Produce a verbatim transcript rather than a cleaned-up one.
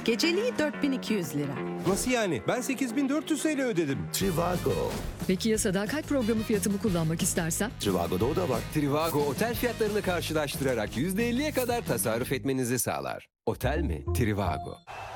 Geceliği dört bin iki yüz lira. Nasıl yani? Ben sekiz bin dört yüz T L ödedim. Trivago. Peki ya sadakat programı fiyatımı kullanmak istersem? Trivago'da o da var. Trivago otel fiyatlarını karşılaştırarak yüzde elliye kadar tasarruf etmenizi sağlar. Otel mi? Trivago.